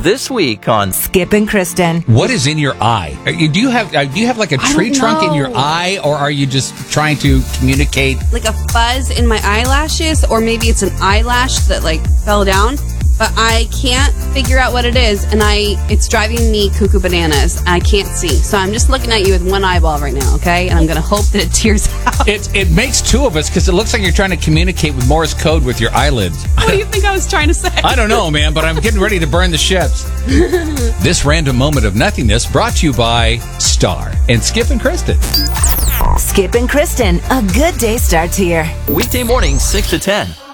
This week on Skip and Kristen. What is in your eye? Do you have like a tree trunk in your eye, or are you just trying to communicate? Like a fuzz in my eyelashes, or maybe it's an eyelash that like fell down. But I can't figure out what it is, and it's driving me cuckoo bananas. I can't see. So I'm just looking at you with one eyeball right now, okay? And I'm going to hope that it tears out. It makes two of us because it looks like you're trying to communicate with Morse code with your eyelids. What do you think I was trying to say? I don't know, man, but I'm getting ready to burn the ships. This random moment of nothingness brought to you by Star and Skip and Kristen. Skip and Kristen, a good day starts here. weekday mornings 6 to 10